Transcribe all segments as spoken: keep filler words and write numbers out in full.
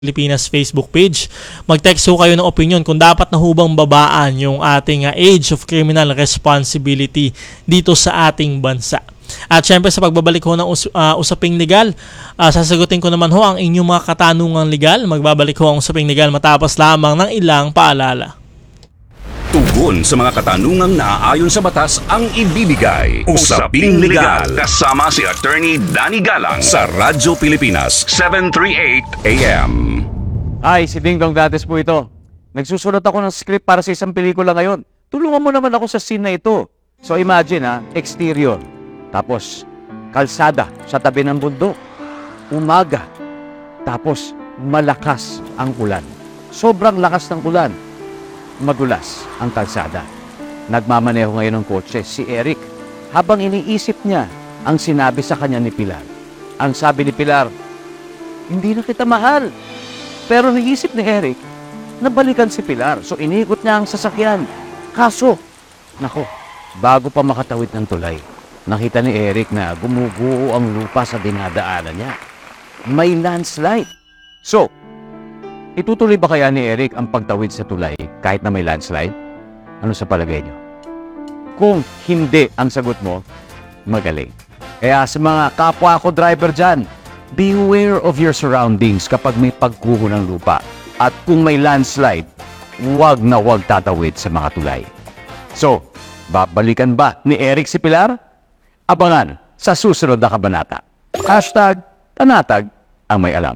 Pilipinas Facebook page. Mag-text ho kayo ng opinion kung dapat na hubang babaan yung ating uh, age of criminal responsibility dito sa ating bansa. At syempre sa pagbabalik ho ng us- uh, usaping legal, uh, sasagutin ko naman ho ang inyong mga katanungang legal. Magbabalik ho ang usaping legal matapos lamang ng ilang paalala. Tugon sa mga katanungang naaayon sa batas ang ibibigay. Usaping Legal kasama si Attorney Danny Galang sa Radyo Pilipinas seven thirty-eight A M. Ay, si Dingdong Dantes po ito. Nagsusulat ako ng script para sa isang pelikula ngayon. Tulungan mo naman ako sa scene na ito. So imagine ha, exterior. Tapos, kalsada sa tabi ng bundok. Umaga. Tapos, malakas ang ulan. Sobrang lakas ng ulan. Madulas ang kalsada. Nagmamaneho ngayon ng kotse si Eric habang iniisip niya ang sinabi sa kanya ni Pilar. Ang sabi ni Pilar, "Hindi na kita mahal." Pero naisip ni Eric na balikan si Pilar. So iniikot niya ang sasakyan. Kaso, nako, bago pa makatawid ng tulay, nakita ni Eric na gumuguho ang lupa sa dinadaanan niya. May landslide. So, itutuloy ba kaya ni Eric ang pagtawid sa tulay kahit na may landslide? Ano sa palagay niyo? Kung hindi ang sagot mo, magaling. Kaya sa mga kapwa ko driver dyan, beware of your surroundings kapag may pagguho ng lupa. At kung may landslide, huwag na huwag tatawid sa mga tulay. So, babalikan ba ni Eric si Pilar? Abangan sa susunod na kabanata. Hashtag Tanatag ang may alam.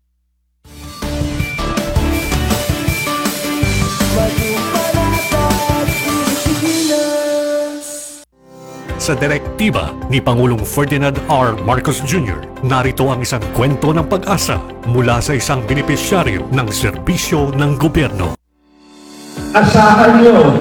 Sa direktiba ni Pangulong Ferdinand R. Marcos Junior, narito ang isang kwento ng pag-asa mula sa isang benepisyaryo ng serbisyo ng gobyerno. Asahan nyo,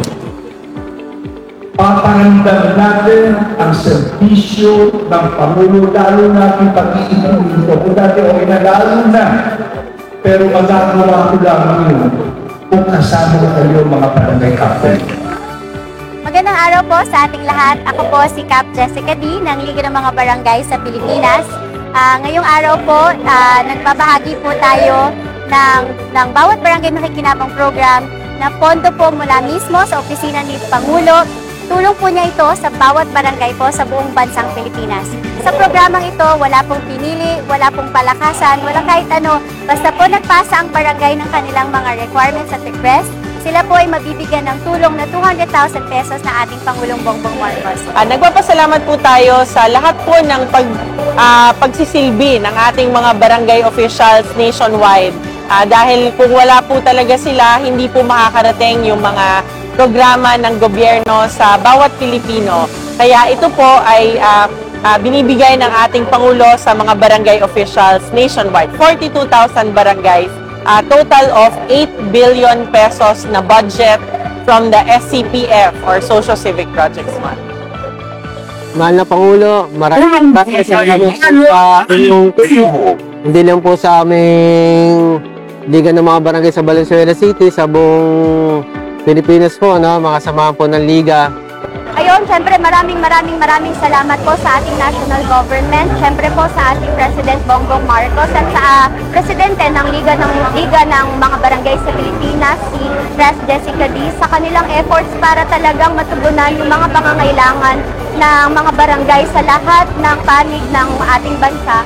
paparamdam natin ang serbisyo ng Pangulo, lalo natin pag-iibig dito. Kung dati o inalalo na, pero magagawa ko lang yun kung kasama kayo mga barangay captain. Magandang araw po sa ating lahat. Ako po si Cap Jessica D. ng Liga ng Mga Barangay sa Pilipinas. Uh, ngayong araw po, uh, nagbabahagi po tayo ng, ng bawat barangay makikinabang program na pondo po mula mismo sa opisina ni Pangulo. Tulong po niya ito sa bawat barangay po sa buong bansang Pilipinas. Sa programang ito, wala pong pinili, wala pong palakasan, wala kahit ano. Basta po nagpasa ang barangay ng kanilang mga requirements at request, sila po ay mabibigyan ng tulong na two hundred thousand pesos na ating Pangulong Bongbong Marcos. Uh, nagpapasalamat po tayo sa lahat po ng pag, uh, pagsisilbi ng ating mga barangay officials nationwide. Uh, dahil kung wala po talaga sila, hindi po makakarating yung mga programa ng gobyerno sa bawat Pilipino. Kaya ito po ay uh, uh, binibigay ng ating Pangulo sa mga barangay officials nationwide. forty-two thousand barangays. Uh, total of eight billion pesos na budget from the S C P F or Social Civic Projects Fund. Mahal na Pangulo, maraming maraming salamat sa inyong tulong. Hindi lang po sa aming Liga ng Mga Barangay sa Valenzuela City, sa buong Pilipinas po, no? Mga samahan po ng Liga. Ayun, syempre maraming maraming maraming salamat po sa ating national government, syempre po sa ating President Bongbong Marcos at sa uh, Presidente ng Liga ng Liga ng Mga Barangay sa Pilipinas, si Pres Jessica D, sa kanilang efforts para talagang matugunan yung mga pangangailangan ng mga barangay sa lahat ng panig ng ating bansa.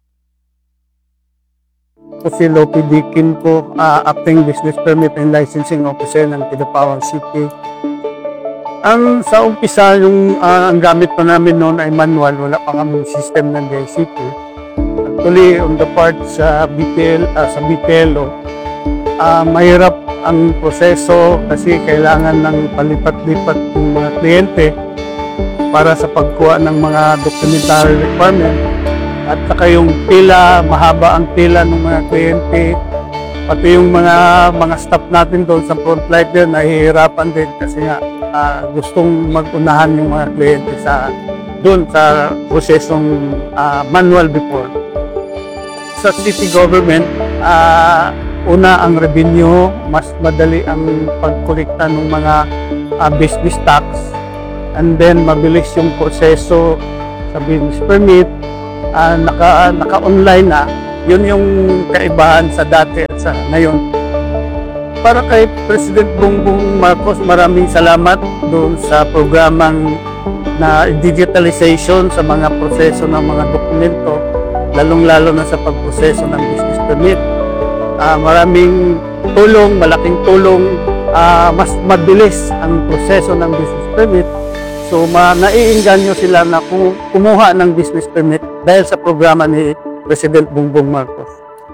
Si Lopi Dikin po, uh, Acting Business Permit and Licensing Officer ng Kidapawan City. Ang sa umpisa, yung uh, ang gamit pa namin noon ay manual, wala pa kami system ng D I C T. Actually, on the part sa B P L, uh, sa B P L O, uh, mahirap ang proseso kasi kailangan ng palipat-lipat ng mga kliyente para sa pagkuha ng mga documentary requirement. At saka yung pila, mahaba ang pila ng mga kliyente. Pati yung mga mga staff natin doon sa frontline din, nahihirapan din kasi nga uh, gustong mag-unahan yung mga kliyente sa doon sa prosesong uh, manual before. Sa city government, uh, una ang revenue, mas madali ang pagkolekta ng mga uh, business tax, and then mabilis yung proseso sa business permit, uh, naka, naka-online na. Yun yung kaibahan sa dati at sa ngayon. Para kay President Bongbong Marcos, maraming salamat doon sa programang na digitalization sa mga proseso ng mga dokumento, lalong-lalo na sa pagproseso ng business permit. Uh, maraming tulong, malaking tulong, uh, mas mabilis ang proseso ng business permit. So, ma naiinganyo sila na kumuha ng business permit dahil sa programa ni President Bongbong Marcos.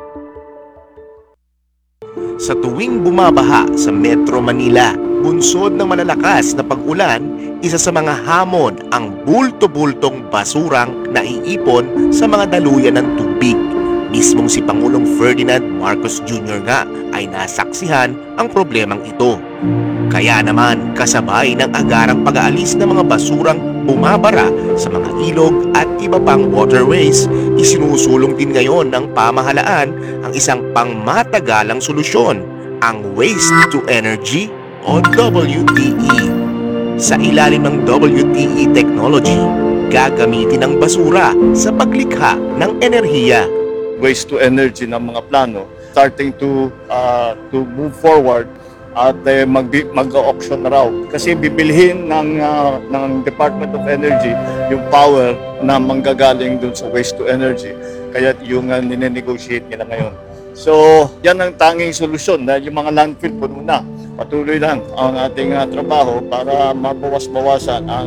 Sa tuwing bumabaha sa Metro Manila, bunsod ng malalakas na pag-ulan, isa sa mga hamon ang bulto-bultong basurang naiipon sa mga daluyan ng tubig. Mismong si Pangulong Ferdinand Marcos Junior nga ay nasaksihan ang problemang ito. Kaya naman kasabay ng agarang pag-aalis ng mga basurang bumabara sa mga ilog at iba pang waterways, isinusulong din ngayon ng pamahalaan ang isang pangmatagalang solusyon, ang Waste to Energy o W T E. Sa ilalim ng W T E technology, gagamitin ang basura sa paglikha ng enerhiya. Waste to energy ng mga plano starting to uh, to move forward at uh, mag mag-auction na raw kasi bibilhin ng uh, ng Department of Energy yung power na manggagaling dun sa waste to energy, kaya yung uh, nine-negotiate nila ngayon. So yan ang tanging solusyon dahil yung mga landfill puno na. Patuloy lang ang ating uh, trabaho para mabawas-bawasan ang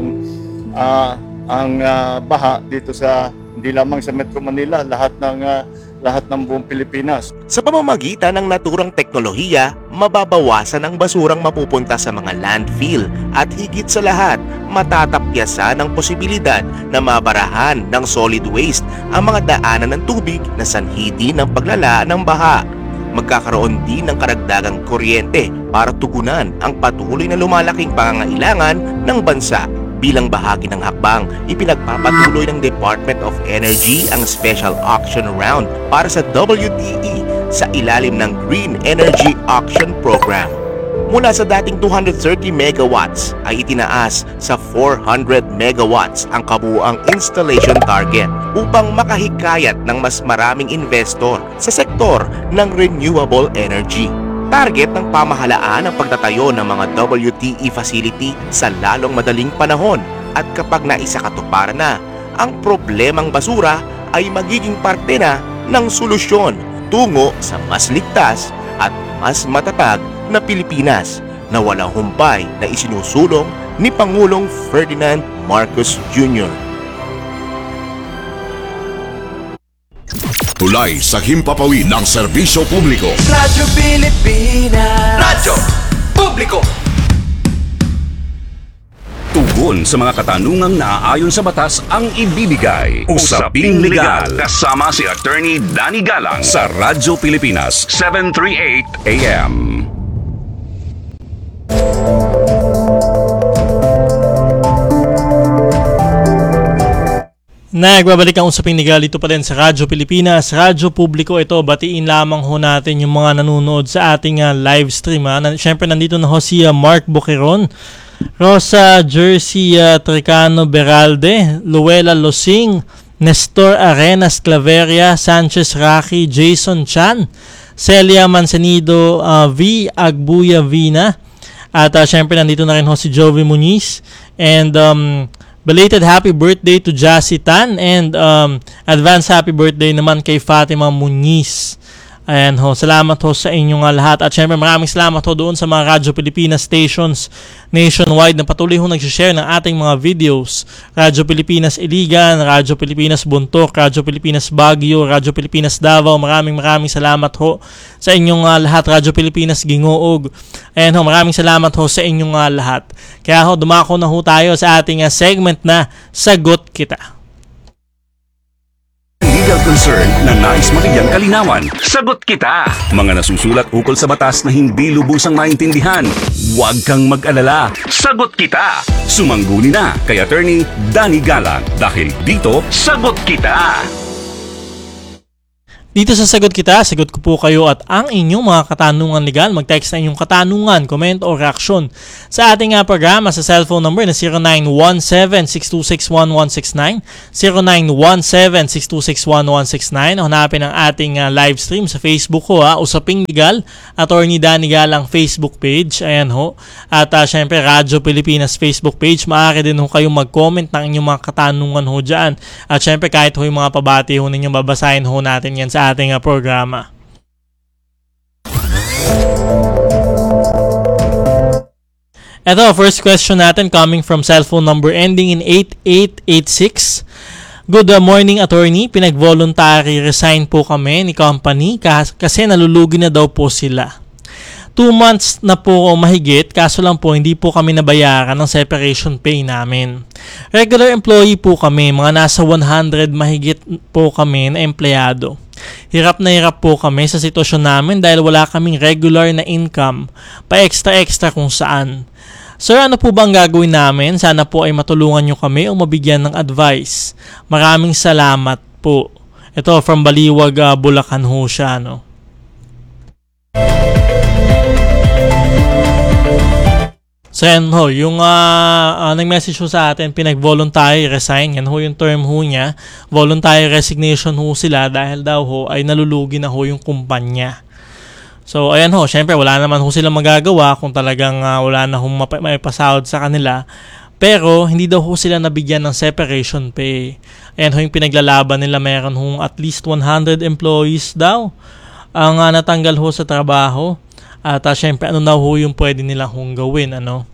uh, ang uh, baha dito sa hindi lamang sa Metro Manila, lahat ng uh, lahat ng buong Pilipinas. Sa pamamagitan ng naturang teknolohiya, mababawasan ang basurang mapupunta sa mga landfill at higit sa lahat, matatapyasan ang posibilidad na mabarahan ng solid waste ang mga daanan ng tubig na sanhi din ng paglala ng baha. Magkakaroon din ng karagdagang kuryente para tugunan ang patuloy na lumalaking pangangailangan ng bansa. Bilang bahagi ng hakbang, ipinagpapatuloy ng Department of Energy ang special auction round para sa W T E sa ilalim ng Green Energy Auction Program. Mula sa dating two hundred thirty megawatts ay itinaas sa four hundred megawatts ang kabuuang installation target upang makahikayat ng mas maraming investor sa sektor ng renewable energy. Target ng pamahalaan ang pagtatayo ng mga W T E facility sa lalong madaling panahon at kapag naisakatuparan na, ang problemang basura ay magiging parte na ng solusyon tungo sa mas ligtas at mas matatag na Pilipinas na walang humpay na isinusulong ni Pangulong Ferdinand Marcos Junior Tulay sa himpapawid ng serbisyo publiko. Radyo Pilipinas. Radyo Publiko. Tugon sa mga katanungang naaayon sa batas ang ibibigay. Usaping Legal. Kasama si Attorney Danny Galang sa Radyo Pilipinas, seven thirty-eight A M. Nagbabalik ang Usaping Legal dito pa rin sa Radyo Pilipinas, Radyo Publiko. Ito, batiin lamang ho natin yung mga nanonood sa ating uh, live stream. Ha. Siyempre, nandito na ho si uh, Mark Boqueron, Rosa Jersey uh, Tricano Beralde, Luella Losing, Nestor Arenas Claveria, Sanchez Raki, Jason Chan, Celia Manzanido, uh, V. Agbuya Vina, at uh, siyempre, nandito na rin ho si Jovi Muniz, and um, belated happy birthday to Jassy Tan, and um, advance happy birthday naman kay Fatima Muniz. Ayan ho, salamat ho sa inyong uh, lahat. At syempre maraming salamat ho doon sa mga Radyo Pilipinas stations nationwide na patuloy ho nag-share ng ating mga videos. Radyo Pilipinas Iligan, Radyo Pilipinas Buntok, Radyo Pilipinas Baguio, Radyo Pilipinas Davao. Maraming maraming salamat ho sa inyong uh, lahat. Radyo Pilipinas Gingoog. Ayan ho, maraming salamat ho sa inyong uh, lahat. Kaya ho, dumako na ho tayo sa ating uh, segment na Sagot Kita. Legal concern na nais mabigyan kalinawan. Sagot kita! Mga nasusulat ukol sa batas na hindi lubusang maintindihan. Huwag kang mag-alala. Sagot kita! Sumangguni na kay Attorney Danny Galang dahil dito, Sagot Kita! Dito sa Sagot Kita, sagot ko po kayo at ang inyong mga katanungan legal. Mag-text na inyong katanungan, comment o reaksyon sa ating uh, programa sa cellphone number na zero nine one seven, six two six, one one six nine, zero nine one seven, six two six, one one six nine. Hanapin ang ating uh, live stream sa Facebook ko, ha, Usaping Legal, Attorney Danny Galang Facebook page. Ayan ho. At uh, syempre, Radyo Pilipinas Facebook page. Maaari din ho kayong mag-comment ng inyong mga katanungan ho dyan. At syempre, kahit ho yung mga pabati ho ninyo, babasahin ho natin yan sa ating uh, programa. Ito, first question natin coming from cellphone number ending in eight eight eight six. Good morning, attorney. Pinag-voluntary resign po kami ni company kasi nalulugi na daw po sila. Two months na po mahigit, kaso lang po hindi po kami nabayaran ng separation pay namin. Regular employee po kami, mga nasa one hundred mahigit po kami na empleyado. Hirap na hirap po kami sa sitwasyon namin dahil wala kaming regular na income, pa extra-extra kung saan. Sir, ano po bang gagawin namin? Sana po ay matulungan nyo kami o mabigyan ng advice. Maraming salamat po. Ito, from Baliwag, uh, Bulacan ho siya, no? So yan ho, yung uh, uh, nag-message ho sa atin, pinag-voluntary resign, yan ho yung term ho niya, voluntary resignation ho sila dahil daw ho ay nalulugi na ho yung kumpanya. So ayan ho, syempre wala naman ho silang magagawa kung talagang uh, wala na ho map- maipasahod sa kanila, pero hindi daw ho sila nabigyan ng separation pay. Ayan ho yung pinaglalaban nila, meron ho at least one hundred employees daw ang uh, natanggal ho sa trabaho. At uh, syempre, ano na ho yung pwede nila hong gawin, ano?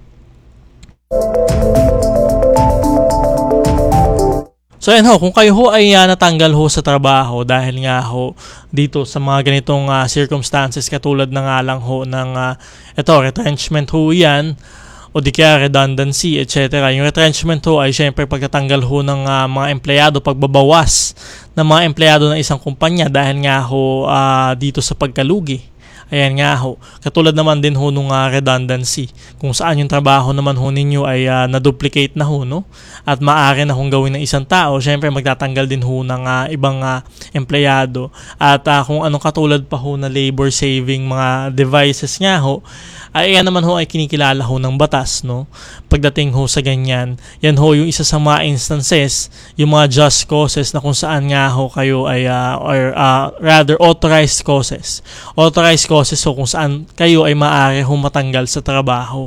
So, yan ho, kung kayo ho ay uh, natanggal ho sa trabaho dahil nga ho dito sa mga ganitong uh, circumstances, katulad na nga lang ho ng uh, ito, retrenchment ho yan, o di kaya redundancy, et cetera. Yung retrenchment ho ay syempre pagtatanggal ho ng uh, mga empleyado, pagbabawas ng mga empleyado ng isang kumpanya dahil nga ho uh, dito sa pagkalugi. Ayan nga ho. Katulad naman din ho nung uh, redundancy. Kung saan yung trabaho naman ho ninyo ay uh, na-duplicate na ho, no? At maaari na hong gawin ng isang tao. Siyempre magtatanggal din ho ng uh, ibang uh, empleyado. At uh, kung anong katulad pa ho na labor saving mga devices nga ho, ay yan naman ho ay kinikilala ho ng batas, no? Pagdating ho sa ganyan, yan ho yung isa sa mga instances, yung mga just causes na kung saan nga ho kayo ay, uh, or uh, rather authorized causes. Authorized causes ho kung saan kayo ay maaari ho matanggal sa trabaho.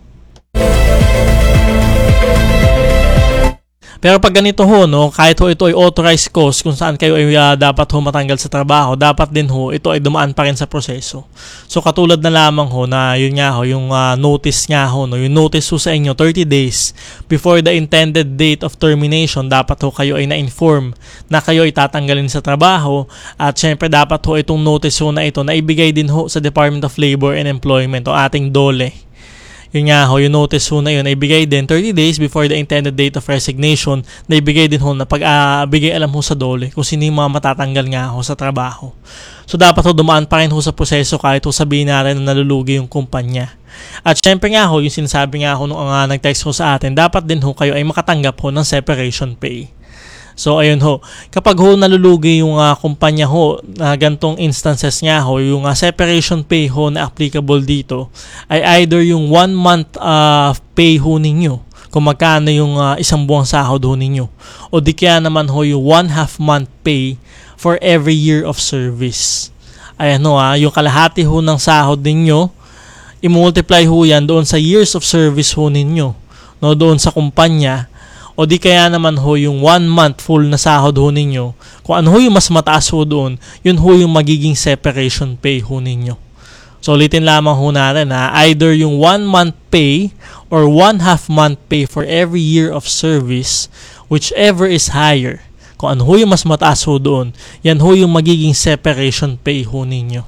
Pero pag ganito ho, no, kahit ho ito ay authorized cause kung saan kayo ay uh, dapat ho matanggal sa trabaho, dapat din ho ito ay dumaan pa rin sa proseso. So katulad na lamang ho na yun nga ho, yung uh, notice nga ho, no, yung notice ho sa inyo thirty days before the intended date of termination, dapat ho kayo ay na-inform na kayo ay tatanggalin sa trabaho. At syempre dapat ho itong notice ho na ito na ibigay din ho sa Department of Labor and Employment o ating DOLE. Yun nga ho, yung notice ho na yun ay ibigay din thirty days before the intended date of resignation, na ibigay din ho na pag-bigay uh, alam ho sa DOLE kung sino yung mga matatanggal nga ho sa trabaho. So dapat ho dumaan pa rin ho sa proseso kahit ho sabihin natin na nalulugi yung kumpanya. At syempre nga ho, yung sinasabi nga ho nung uh, nag-text ho sa atin, dapat din ho kayo ay makatanggap ho ng separation pay. So ayun ho, kapag ho nalulugi yung uh, kumpanya ho, uh, gantong instances nga ho, yung uh, separation pay ho na applicable dito ay either yung one month uh, pay ho ninyo, kung magkano yung uh, isang buwang sahod ho ninyo, o di kaya naman ho yung one half month pay for every year of service. Ayan ho, uh, yung kalahati ho ng sahod ninyo, i-multiply ho yan doon sa years of service ho ninyo, no, doon sa kumpanya. O di kaya naman ho yung one month full na sahod ho ninyo, kung ano ho yung mas mataas ho doon, yun ho yung magiging separation pay ho ninyo. So ulitin lamang ho natin ha, either yung one month pay or one half month pay for every year of service, whichever is higher, kung ano ho yung mas mataas ho doon, yan ho yung magiging separation pay ho ninyo.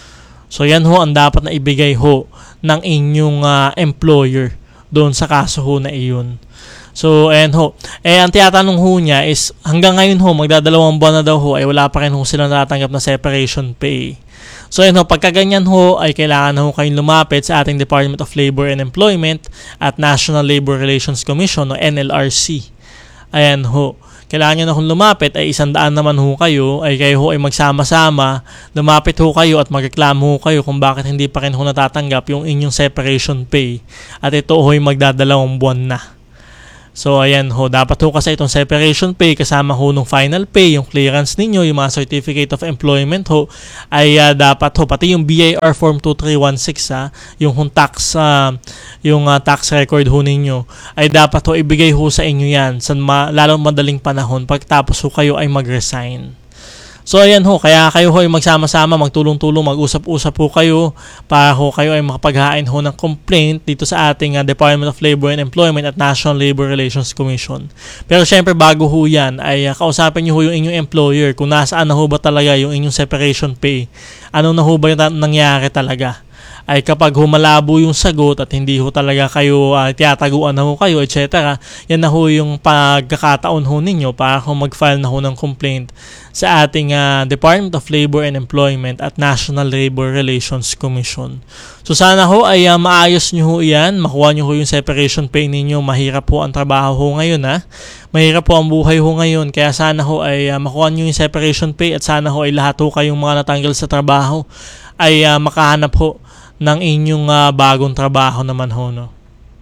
So yan ho ang dapat na ibigay ho ng inyong uh, employer doon sa kaso ho na iyon. So, ayan ho. Eh, ang tiyatanong ho niya is, hanggang ngayon ho, magdadalawang buwan na daw ho, ay wala pa rin ho silang natatanggap na separation pay. So, ayan ho, pagkaganyan ho, ay kailangan na ho kayong lumapit sa ating Department of Labor and Employment at National Labor Relations Commission o N L R C. Ayan ho. kailangan nyo na kung lumapit ay isang daan naman ho kayo, ay kayo ho ay magsama-sama, lumapit ho kayo at magreklamo ho kayo kung bakit hindi pa rin ho natatanggap yung inyong separation pay at ito ho ay magdadalawang buwan na. So ayan ho, dapat ho kasi itong separation pay kasama ho nung final pay, yung clearance ninyo, yung mga certificate of employment ho, ay uh, dapat ho, pati yung B I R form two three one six ha, yung hong tax, uh, yung uh, tax record ho ninyo, ay dapat ho ibigay ho sa inyo yan sa ma- lalong madaling panahon pagtapos ho kayo ay mag-resign. So ayan ho, kaya kayo ho ay magsama-sama, magtulong-tulong, mag-usap-usap ho kayo para ho kayo ay makapaghain ho ng complaint dito sa ating uh, Department of Labor and Employment at National Labor Relations Commission. Pero syempre bago ho yan ay uh, kausapin nyo ho yung inyong employer kung nasaan na ho ba talaga yung inyong separation pay. Ano na ho ba yung nangyari talaga? Ay kapag humalabo yung sagot at hindi ho talaga kayo uh, tiyataguan na ho kayo, et cetera. Yan na ho yung pagkakataon ho ninyo para ho mag-file na ho ng complaint sa ating uh, Department of Labor and Employment at National Labor Relations Commission. So sana ho ay uh, maayos nyo ho yan, makuha nyo ho yung separation pay ninyo. Mahirap ho ang trabaho ho ngayon ha. Mahirap po ang buhay ho ngayon, kaya sana ho ay uh, makuha nyo yung separation pay at sana ho ay lahat ho kayong mga natanggal sa trabaho ay uh, makahanap ho ng inyong uh, bagong trabaho naman ho, no?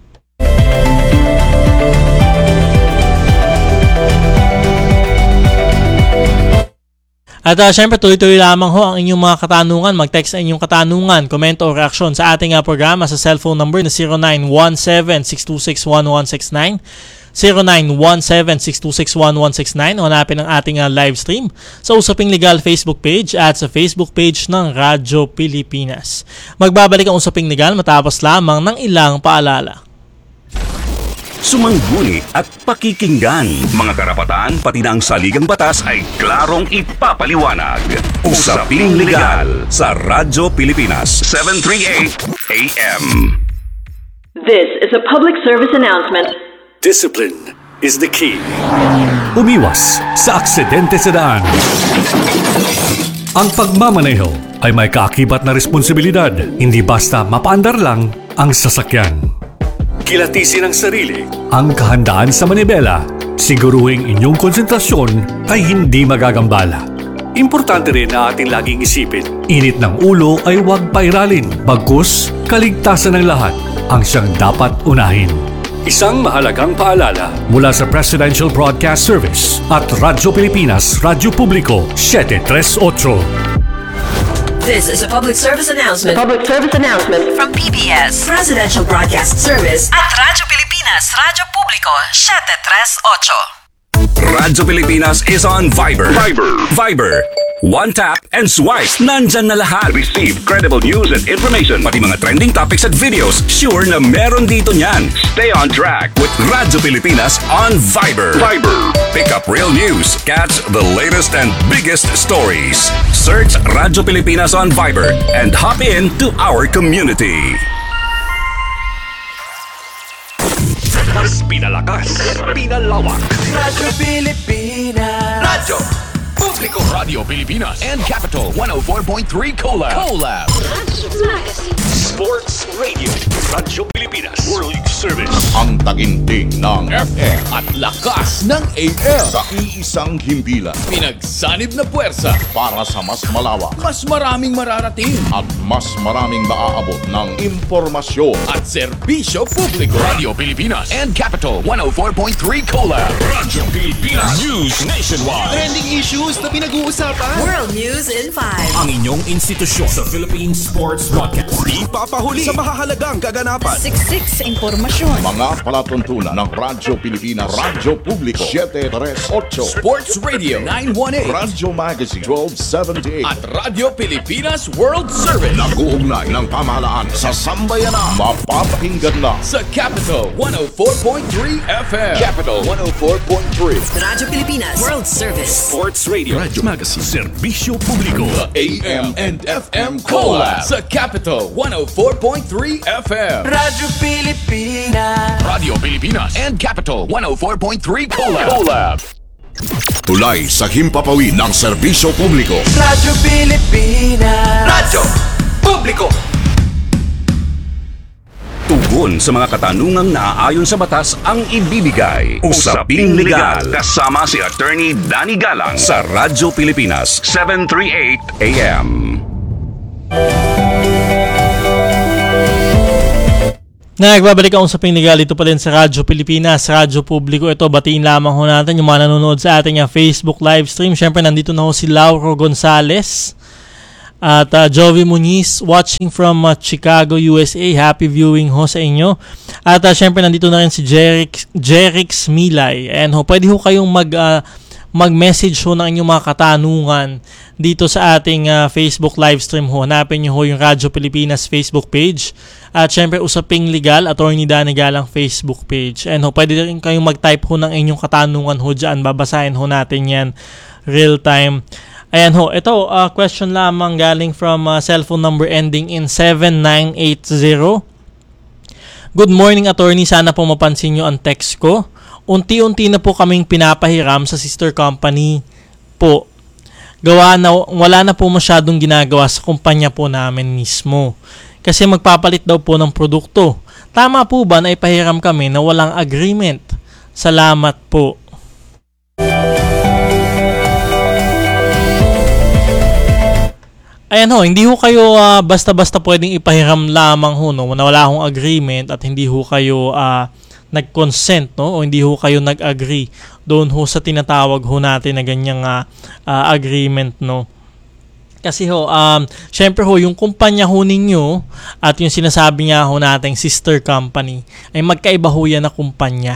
At uh, syempre tuloy-tuloy lamang ho ang inyong mga katanungan. Mag-text na inyong katanungan, komento o reaksyon sa ating uh, programa sa cellphone number na zero nine one seven, six two six, one one six nine, zero nine one seven, six two six, one one six nine, o hanapin ang ating uh, live stream sa Usaping Legal Facebook page at sa Facebook page ng Radyo Pilipinas. Magbabalik ang Usaping Legal matapos lamang ng ilang paalala. Sumangguni at pakikinggan. Mga karapatan pati na ang saligang batas ay klarong ipapaliwanag. Usaping Legal sa Radyo Pilipinas seven thirty-eight A M. This is a public service announcement. Discipline is the key. Umiwas sa aksidente sa daan. Ang pagmamaneho ay may kaakibat na responsibilidad. Hindi basta mapaandar lang ang sasakyan. Kilatisin ang sarili, ang kahandaan sa manibela. Siguruhing inyong konsentrasyon ay hindi magagambala. Importante rin na ating laging isipin, init ng ulo ay huwag pairalin. Bagkus, kaligtasan ng lahat ang siyang dapat unahin. Isang mahalagang paalala mula sa Presidential Broadcast Service at Radyo Pilipinas, Radyo Publiko, seven thirty-eight. This is a public service announcement. Public service announcement from P B S Presidential Broadcast Service at Radyo Pilipinas, Radyo Publiko, seven thirty-eight. Radyo Pilipinas is on Viber. Viber. Viber. One tap and swipe. Nandyan na lahat. Receive credible news and information. Pati mga trending topics at videos. Sure na meron dito niyan. Stay on track with Radyo Pilipinas on Viber. Viber. Pick up real news. Catch the latest and biggest stories. Search Radyo Pilipinas on Viber and hop in to our community. Mas pinalakas, pinalawak. Radyo Pilipinas. Radyo Publiko. Radio Pilipinas and Capital one oh four point three Collab. Collab. Sports Radio. Radyo Pilipinas. World Service. Ang taginting ng F M at lakas ng A M. Sa iisang himpilan. Pinagsanib na puwersa Para sa mas malawak. Mas maraming mararating. At mas maraming maaabot ng impormasyon. At serbisyo publiko. Radio Pilipinas and Capital one oh four point three Collab. Radyo Pilipinas. News Nationwide. Trending issues na pinag-uusapan. World News in five. Ang inyong institusyon sa Philippine Sports Broadcast. Di papahuli sa mahahalagang kaganapan. Siksik impormasyon. Mga palatuntunan ng Radyo Pilipinas, Radyo Publiko, seven thirty-eight. Sports Radio nine eighteen. Radyo Magazine, twelve seventy-eight. At Radio Pilipinas World Service. Nag-uugnay ng pamahalaan sa sambayanan. Mapapakinggan na Sa Capital one oh four point three F M. Capital one oh four point three. Radyo Pilipinas World Service. Sports Radio. Radyo Magazine. Serbisyo Publiko. A M and F M Collab. Sa Capital one oh four point three F M. Radyo Pilipinas. Radio Pilipinas and Capital one oh four point three Collab. Collab. tulay sa himpapawid ng serbisyo publiko. Radyo Pilipinas. Radyo Publiko. Tugon Tugon sa mga katanungang naaayon sa batas ang ibibigay. Usaping Legal kasama si Attorney Danny Galang sa Radyo Pilipinas seven thirty-eight A M. Nagbabalik ang Usaping Legal dito pa din sa Radyo Pilipinas, Radyo Publiko. Ito, batiin lamang ho natin yung mga nanonood sa ating uh, Facebook live stream. Siyempre, nandito na ho si Lauro Gonzales at uh, Jovi Muniz watching from uh, Chicago, U S A. Happy viewing ho sa inyo. At uh, siyempre, nandito na rin si Jerix, Jerix Milay. And ho, pwede ho kayong mag... Uh, mag-message ho ng inyong mga katanungan dito sa ating uh, Facebook live stream ho. Hanapin nyo ho yung Radyo Pilipinas Facebook page. At syempre, Usaping Legal, Attorney Danny Galang Facebook page. And ho, pwede rin kayong mag-type ho ng inyong katanungan ho dyan. Babasahin ho natin yan real time. Ayan ho, ito, uh, question lamang galing from uh, cellphone number ending in seven nine eight zero. Good morning, attorney. Sana po mapansin nyo ang text ko. Unti-unti na po kaming pinapahiram sa sister company po. Gawa na, wala na po masyadong ginagawa sa kumpanya po namin mismo. Kasi magpapalit daw po ng produkto. Tama po ba na ipahiram kami na walang agreement? Salamat po. Ayan ho, hindi ho kayo uh, basta-basta pwedeng ipahiram lamang ho, no, na wala hong agreement at hindi ho kayo uh, nag-consent, no, o hindi ho kayo nag-agree doon ho sa tinatawag ho natin na ganyang uh, uh, agreement, no. Kasi ho, um, syempre ho, yung kumpanya ho ninyo at yung sinasabi nga ho nating sister company ay magkaiba ho yan na kumpanya.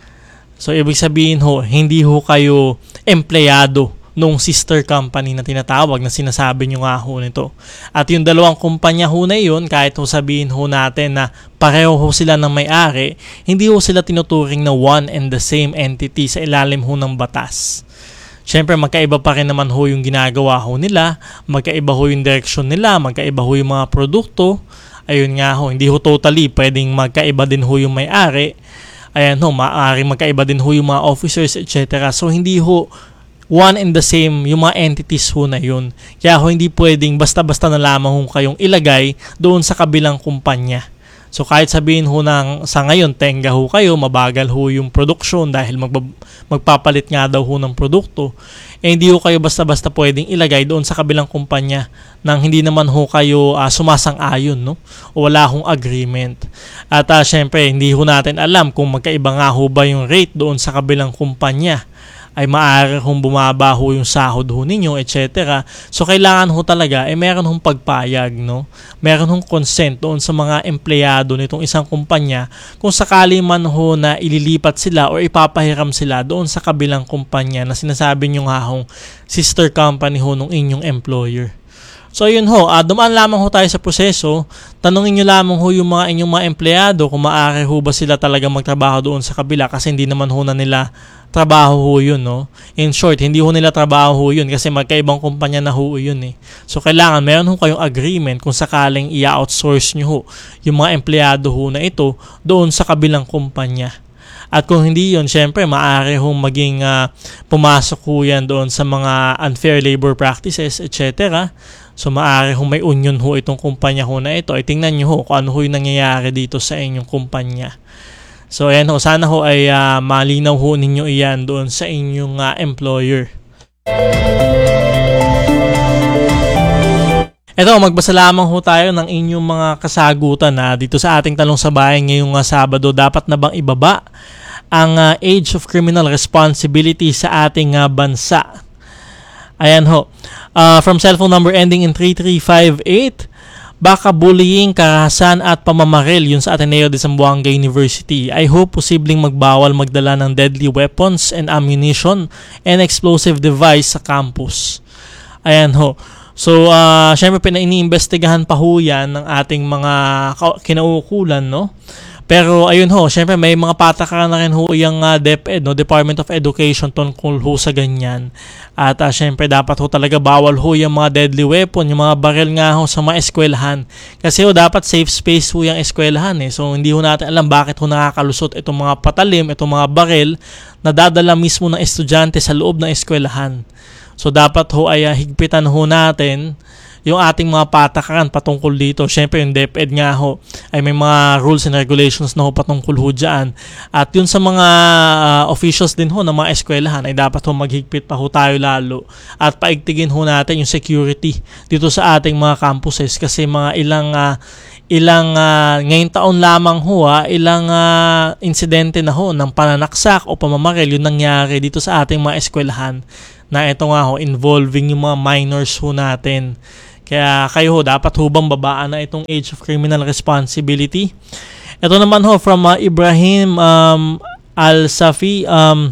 So, ibig sabihin ho, hindi ho kayo empleyado nung sister company na tinatawag na sinasabi nyo nga ho nito. At yung dalawang kumpanya ho na yun, kahit ho sabihin ho natin na pareho ho sila ng may-ari, hindi ho sila tinuturing na one and the same entity sa ilalim ho ng batas. Siyempre, magkaiba pa rin naman ho yung ginagawa ho nila, magkaiba ho yung direksyon nila, magkaiba ho yung mga produkto. Ayun nga ho, hindi ho totally pwedeng magkaiba din ho yung may-ari. Ayan ho, maaari magkaiba din ho yung mga officers, et cetera. So, hindi ho one and the same yung mga entities ho na yun. Kaya ho, hindi pwedeng basta-basta na lamang ho kayong ilagay doon sa kabilang kumpanya. So kahit sabihin ho ng sa ngayon, tenga ho kayo, mabagal ho yung production dahil magba- magpapalit nga daw ho ng produkto, eh hindi ho kayo basta-basta pwedeng ilagay doon sa kabilang kumpanya nang hindi naman ho kayo uh, sumasang-ayon, no? O wala hong agreement. At uh, syempre, hindi ho natin alam kung magkaiba nga ho ba yung rate doon sa kabilang kumpanya, ay maaari kung bumaba ho yung sahod ho ninyo, et cetera. So, kailangan ho talaga, eh, meron hong pagpayag, no? Meron hong consent doon sa mga empleyado nitong isang kumpanya kung sakali man ho na ililipat sila o ipapahiram sila doon sa kabilang kumpanya na sinasabi nyo nga hong sister company ho nung inyong employer. So, yun ho, uh, dumaan lamang ho tayo sa proseso. Tanungin nyo lamang ho yung mga inyong mga empleyado kung maaari ho ba sila talaga magtrabaho doon sa kabila kasi hindi naman ho na nila trabaho ho yun, no? In short, hindi ho nila trabaho ho yun kasi magkaibang kumpanya na ho yun, eh. So, kailangan meron ho kayong agreement kung sakaling i-outsource nyo ho yung mga empleyado ho na ito doon sa kabilang kumpanya. At kung hindi yun, syempre, maaari hong maging uh, pumasok ho yan doon sa mga unfair labor practices, et cetera. So, maaari hong may union ho itong kumpanya ho na ito. Ay, tingnan nyo ho kung ano ho yung nangyayari dito sa inyong kumpanya. So, ayan ho, sana ho ay uh, malinaw ho ninyo iyan doon sa inyong uh, employer. Ito, magbasa lamang ho tayo ng inyong mga kasagutan na dito sa ating Tanong sa Bayan ngayong uh, Sabado. Dapat na bang ibaba ang uh, age of criminal responsibility sa ating uh, bansa? Ayan ho, uh, from cellphone number ending in three three five eight, baka bullying, karahasan at pamamaril yun sa Ateneo de Zamboanga University. I hope posibleng magbawal magdala ng deadly weapons and ammunition and explosive device sa campus. Ayan ho. So, uh, syempre pinainiimbestigahan pa ho yan ng ating mga kinaukulan, no? Pero ayun ho, syempre may mga patakaran na rin ho yung uh, DepEd, no? Department of Education tungkol ho sa ganyan. At uh, syempre dapat ho talaga bawal ho yung mga deadly weapon, yung mga baril nga ho sa mga eskwelahan. Kasi ho dapat safe space ho yung eskwelahan, eh. So hindi ho natin alam bakit ho nakakalusot itong mga patalim, itong mga baril na dadala mismo ng estudyante sa loob ng eskwelahan. So dapat ho ay uh, higpitan ho natin yung ating mga patakaran patungkol dito. Syempre yung DepEd nga ho ay may mga rules and regulations na ho patungkol ho dyan. At yun sa mga uh, officials din ho ng mga eskwelahan ay dapat ho maghigpit pa ho tayo lalo at paigtigin ho natin yung security dito sa ating mga campuses kasi mga ilang uh, ilang uh, ngayong taon lamang ho ha, ilang uh, insidente na ho ng pananaksak o pamamaril yung nangyari dito sa ating mga eskwelahan na ito nga ho involving yung mga minors ho natin. Kaya kayo ho dapat ho bang babaan na itong age of criminal responsibility. Ito naman ho from uh, Ibrahim um, Al-Safi, um,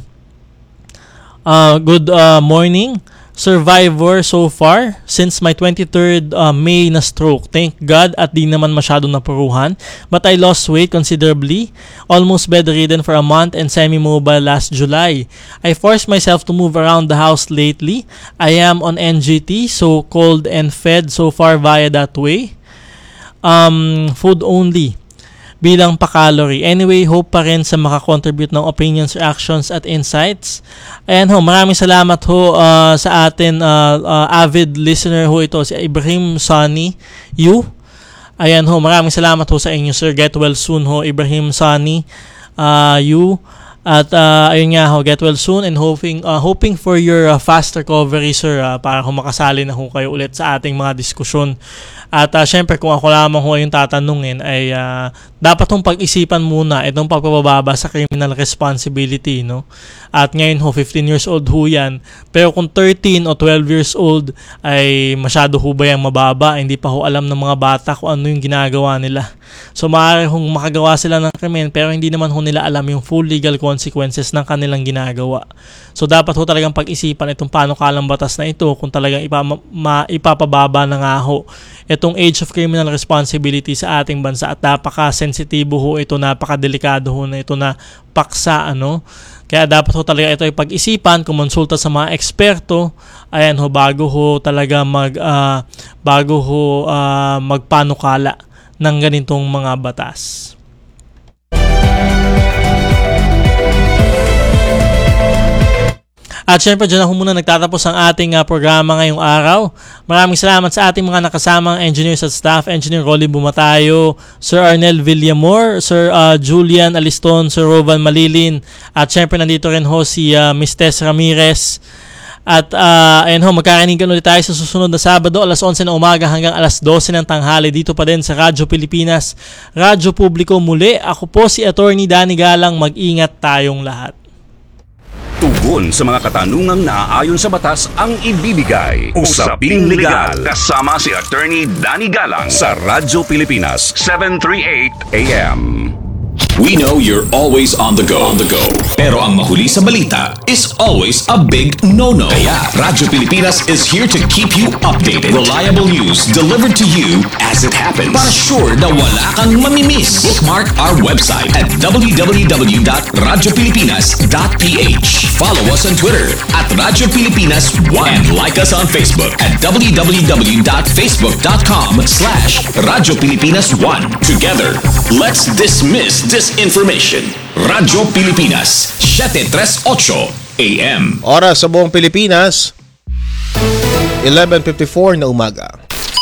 uh, good uh, morning. Survivor so far since my twenty-third uh, May na stroke. Thank God at di naman masyado napuruhan. But I lost weight considerably. Almost bedridden for a month and semi-mobile last July. I forced myself to move around the house lately. I am on N G T, so cold and fed so far via that way. Um, food only bilang pa-calorie. Anyway, hope pa rin sa makakontribute ng opinions, reactions at insights. Ayan ho, maraming salamat ho uh, sa atin uh, uh, avid listener ho ito, si Ibrahim Sani Yu. Ayan ho, maraming salamat ho sa inyo sir. Get well soon ho, Ibrahim Sani uh, Yu. At uh, ayun nga ho, get well soon and hoping uh, hoping for your uh, fast recovery sir uh, para ho makasali na ho kayo ulit sa ating mga diskusyon. At uh, syempre kung ako lamang ho yung tatanungin ay uh, dapat hong pag-isipan muna itong pagpapababa sa criminal responsibility, no? At ngayon ho, fifteen years old ho yan. Pero kung thirteen o twelve years old ay masyado ho ba yung mababa? Hindi pa ho alam ng mga bata kung ano yung ginagawa nila. So maaari hong makagawa sila ng krimen pero hindi naman ho nila alam yung full legal consequences ng kanilang ginagawa. So dapat ho talagang pag-isipan itong panukalang batas na ito kung talagang ipa, ma, ipapababa na nga ho itong age of criminal responsibility sa ating bansa at napaka-sensitibo ho ito, napaka-delikado ho na ito na paksa, ano. Kaya dapat ho talaga ito ay pag-isipan, kumonsulta sa mga eksperto, ayan ho, bago ho talaga mag, uh, bago ho uh, magpanukala ng ganitong mga batas. At syempre dyan ako muna nagtatapos ang ating uh, programa ngayong araw. Maraming salamat sa ating mga nakasamang engineers at staff. Engineer Rolly Bumatayo, Sir Arnel Villamor, Sir uh, Julian Aliston, Sir Rovan Malilin. At syempre nandito rin ho si uh, Miss Tess Ramirez. At uh, ayun ho, magkakanigan ulit tayo sa susunod na Sabado, alas onse na umaga hanggang alas dose ng tanghali dito pa din sa Radyo Pilipinas, Radyo Publiko muli. Ako po si Attorney Danny Galang. Mag-ingat tayong lahat. Tugon sa mga katanungang naaayon sa batas ang ibibigay. Usaping Legal kasama si Attorney Danny Galang sa Radyo Pilipinas seven thirty-eight A M. We know you're always on the go. On the go. Pero ang mahuli sa balita is always a big no-no. Kaya Radyo Pilipinas is here to keep you updated. Reliable news delivered to you as it happens. Para sure na wala kang mamimiss. Bookmark our website at w w w dot radyo pilipinas dot p h. Follow us on Twitter at Radyo Pilipinas one and like us on Facebook at w w w dot facebook dot com slash Radyo Pilipinas one. Together, let's dismiss disinformation. Radyo Pilipinas, seven thirty-eight A M. Oras sa buong Pilipinas, eleven fifty-four na umaga.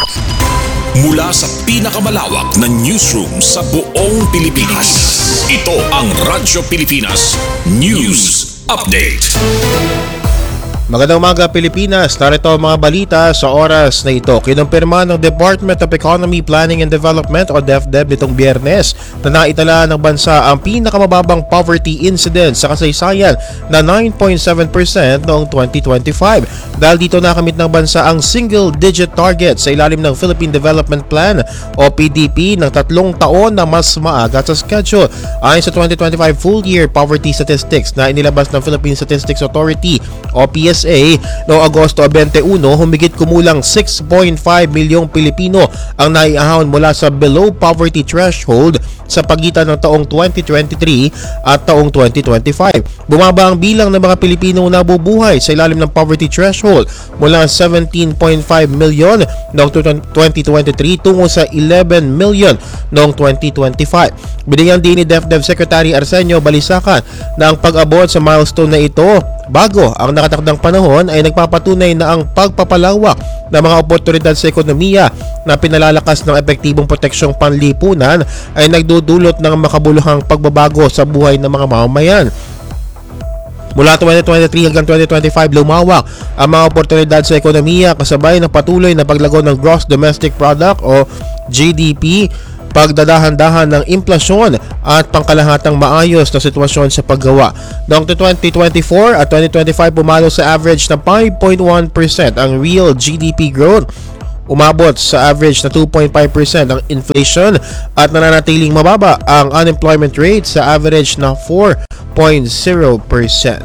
Mula sa pinakamalawak na newsroom sa buong Pilipinas, ito ang Radyo Pilipinas News Update. Magandang umaga Pilipinas, narito ang mga balita sa oras na ito. Kinumpirma ng Department of Economy, Planning and Development o DepEd nitong Biyernes na naitala ng bansa ang pinakamababang poverty incidence sa kasaysayan na nine point seven percent noong twenty twenty-five. Dahil dito nakamit ng bansa ang single-digit target sa ilalim ng Philippine Development Plan o P D P ng tatlong taon na mas maaga sa schedule. Ayon sa twenty twenty-five full-year poverty statistics na inilabas ng Philippine Statistics Authority o P S A noong Agosto twenty-one, humigit kumulang six point five milyong Pilipino ang naiahon mula sa below poverty threshold sa pagitan ng taong twenty twenty-three at taong twenty twenty-five. Bumaba ang bilang ng mga Pilipino na nabubuhay sa ilalim ng poverty threshold mula seventeen point five million noong twenty twenty-three tungo sa eleven million noong twenty twenty-five. Binigyan din ni DepEd Secretary Arsenio Balisacan na ang pag-abot sa milestone na ito bago ang nakatakdang panahon ay nagpapatunay na ang pagpapalawak ng mga oportunidad sa ekonomiya na pinalalakas ng epektibong proteksyong panlipunan ay nagdudulot ng makabuluhang pagbabago sa buhay ng mga mamamayan. Mula twenty twenty-three hanggang twenty twenty-five, lumawak ang mga oportunidad sa ekonomiya kasabay ng patuloy na paglago ng Gross Domestic Product o G D P, pagdadahan-dahan ng inflasyon at pangkalahatang maayos na sitwasyon sa paggawa. Noong twenty twenty-four at twenty twenty-five, pumalo sa average na five point one percent ang real G D P growth. Umabot sa average na two point five percent ang inflation at nananatiling mababa ang unemployment rate sa average na four point zero percent.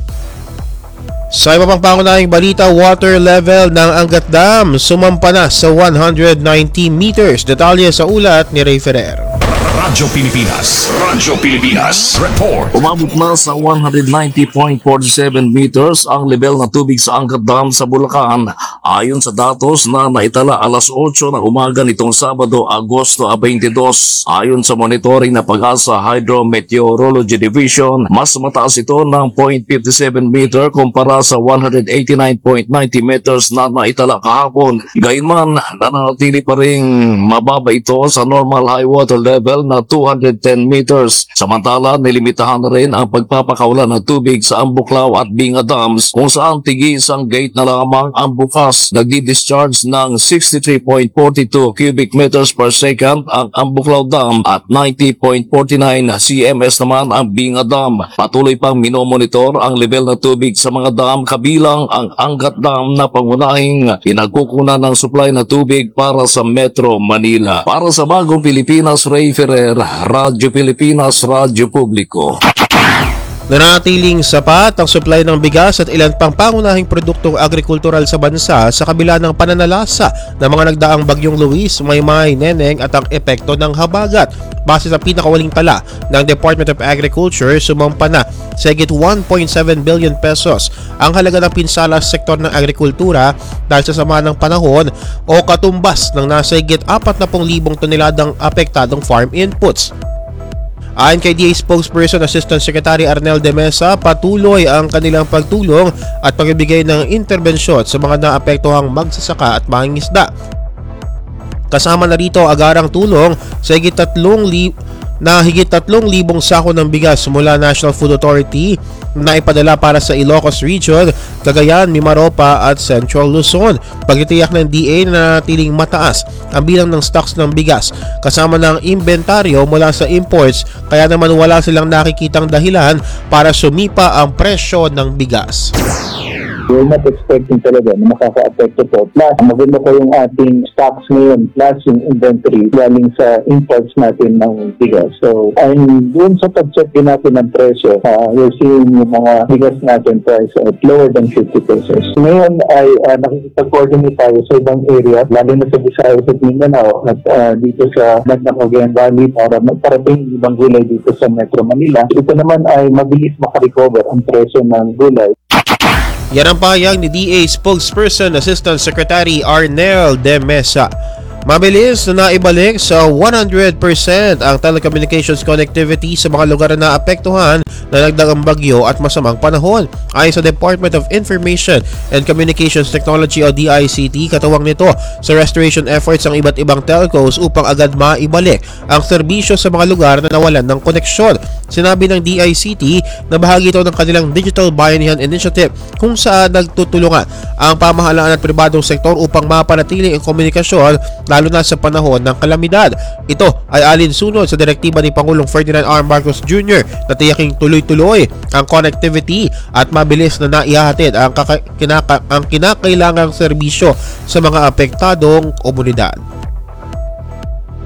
Sa iba pang pangunahing balita, water level ng Angat Dam sumampa na sa one hundred ninety meters. Detalye sa ulat ni Ray Ferrer. Radyo Pilipinas. Radyo Pilipinas. Report. Umabot na sa one hundred ninety point four seven meters ang level ng tubig sa Angat Dam sa Bulacan ayon sa datos na naitala alas otso ng umaga nitong Sabado, Agosto twenty-two. Ayon sa monitoring na Pag-asa Hydrometeorology Division, mas mataas ito ng zero point five seven meter kumpara sa one hundred eighty-nine point nine zero meters na naitala kahapon. Gayunman, nananatili pa ring mababa ito sa normal high water level na two hundred ten meters. Samantala, nilimitahan na rin ang pagpapakawalan ng tubig sa Ambuklaw at Binga Dams kung saan tigi isang gate na lamang ang bukas. Nagdi-discharge ng sixty-three point four two cubic meters per second ang Ambuklaw Dam at ninety point four nine cms naman ang Binga Dam. Patuloy pang minomonitor ang level ng tubig sa mga dam kabilang ang Angat Dam na pangunahing pinagkukunan ng supply na tubig para sa Metro Manila. Para sa Bagong Pilipinas, Ray Ferrer, Radyo Pilipinas, Radyo Publiko. Nanatiling sapat ang supply ng bigas at ilan pang pangunahing produktong agrikultural sa bansa sa kabila ng pananalasa ng mga nagdaang bagyong Luis, Maymay, Neneng at ang epekto ng habagat. Base sa pinakawaling tala ng Department of Agriculture, sumampa na sa higit one point seven billion pesos ang halaga ng pinsala sa sektor ng agrikultura dahil sa sama ng panahon o katumbas ng nasa higit forty thousand toneladang apektadong farm inputs. Ayon kay D A spokesperson Assistant Secretary Arnel de Mesa, patuloy ang kanilang pagtulong at pagbibigay ng interbensyon sa mga naapektuhang magsasaka at mangingisda. Kasama na rito agarang tulong sa higit tatlong li na higit tatlong libong sako ng bigas mula National Food Authority na ipadala para sa Ilocos Region, Cagayan, Mimaropa at Central Luzon. Pagtitiyak ng D A na natiling mataas ang bilang ng stocks ng bigas kasama ng inventaryo mula sa imports, kaya naman wala silang nakikitang dahilan para sumipa ang presyo ng bigas. We're not expecting talaga na makaka-apekto po. Plus, maganda po yung ating stocks ngayon, plus yung inventory galing sa imports natin ng bigas. So, and doon sa pag-check din natin ng presyo, uh, we're seeing yung mga bigas natin price at lower than fifty pesos. Ngayon ay uh, nakikipag-coordinate tayo sa ibang area, lalo na sa Visayas at Mindanao at uh, dito sa Magna Cagayan Valley para magparating ibang gulay dito sa Metro Manila. Ito naman ay mabilis makarecover ang presyo ng gulay. Yan ang pahayag ni D A spokesperson Assistant Secretary Arnel de Mesa. Mabilis na naibalik sa one hundred percent ang telecommunications connectivity sa mga lugar na naapektuhan na nagdaang bagyo at masamang panahon. Ayon sa Department of Information and Communications Technology o D I C T, katuwang nito sa restoration efforts ang iba't ibang telcos upang agad maibalik ang serbisyo sa mga lugar na nawalan ng koneksyon. Sinabi ng D I C T na bahagi ito ng kanilang Digital Bayanihan Initiative kung saan nagtutulungan ang pamahalaan at pribadong sektor upang mapanatili ang komunikasyon lalo na sa panahon ng kalamidad. Ito ay alinsunod sa direktiba ni Pangulong Ferdinand R. Marcos Junior na tiyaking tuloy-tuloy ang connectivity at mabilis na naihahatid ang, kinaka ang kinakailangang serbisyo sa mga apektadong komunidad.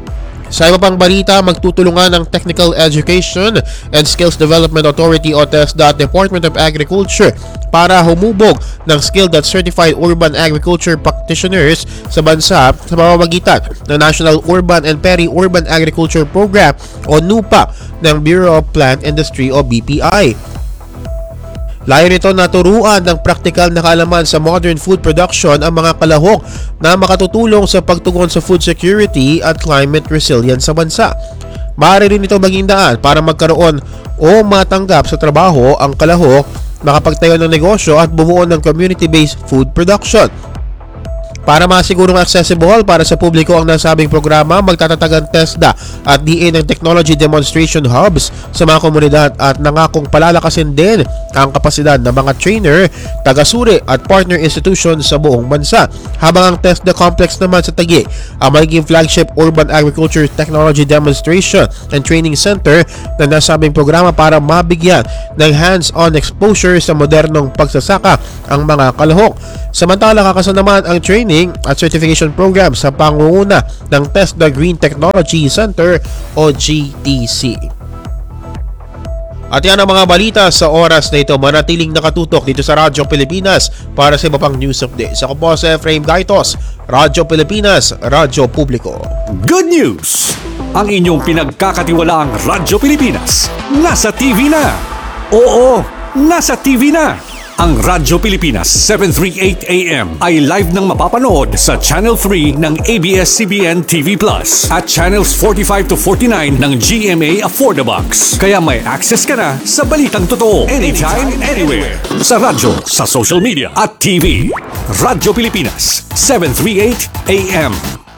Sa iba pang balita, magtutulungan ng Technical Education and Skills Development Authority o TESDA at Department of Agriculture para humubog ng skilled at certified urban agriculture practitioners sa bansa sa pamamagitan ng National Urban and Peri-Urban Agriculture Program o NUPA ng Bureau of Plant Industry o B P I. Layo nito na turuan ng praktikal na kaalaman sa modern food production ang mga kalahok na makatutulong sa pagtugon sa food security at climate resilience sa bansa. Maaari rin ito maging daan para magkaroon o matanggap sa trabaho ang kalahok, makapagtayo ng negosyo at bumuo ng community-based food production. Para masigurong accessible para sa publiko ang nasabing programa, magtatatag ang TESDA at D A ng Technology Demonstration Hubs sa mga komunidad at nangakong palalakasin din ang kapasidad ng mga trainer, taga-suri at partner institutions sa buong bansa. Habang ang TESDA Complex naman sa Taguig ang magiging flagship Urban Agriculture Technology Demonstration and Training Center na nasabing programa para mabigyan ng hands-on exposure sa modernong pagsasaka ang mga kalahok. Samantala, kakasan naman ang training at certification program sa pangunguna ng TESDA Green Technology Center o G T C. At yan ang mga balita sa oras na ito. Manatiling nakatutok dito sa Radyo Pilipinas para sa iba pang news updates. Ako po si Efraim Gaitos, Radyo Pilipinas, Radyo Publiko. Good news! Ang inyong pinagkakatiwalaang Radyo Pilipinas nasa T V na. Oo, nasa T V na. Ang Radyo Pilipinas seven thirty-eight A M ay live nang mapapanood sa Channel three ng A B S C B N T V Plus at Channels forty-five to forty-nine ng G M A Affordabox. Kaya may access ka na sa balitang totoo anytime, anywhere. Sa radyo, sa social media at T V. Radyo Pilipinas seven thirty-eight A M.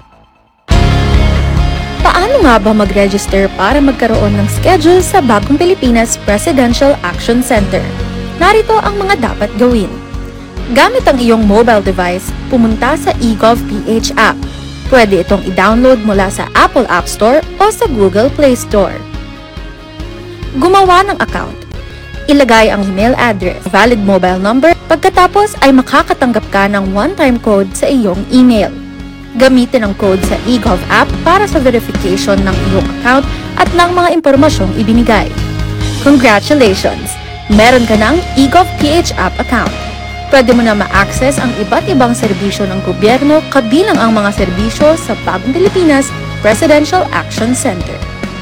Paano nga ba mag-register para magkaroon ng schedule sa Bagong Pilipinas Presidential Action Center? Narito ang mga dapat gawin. Gamit ang iyong mobile device, pumunta sa eGovPH app. Pwede itong i-download mula sa Apple App Store o sa Google Play Store. Gumawa ng account. Ilagay ang email address, valid mobile number, pagkatapos ay makakatanggap ka ng one-time code sa iyong email. Gamitin ang code sa eGov app para sa verification ng iyong account at ng mga impormasyong ibinigay. Congratulations! Meron ka ng eGovPH app account. Pwede mo na ma-access ang iba't ibang serbisyo ng gobyerno kabilang ang mga serbisyo sa Bagong Pilipinas Presidential Action Center.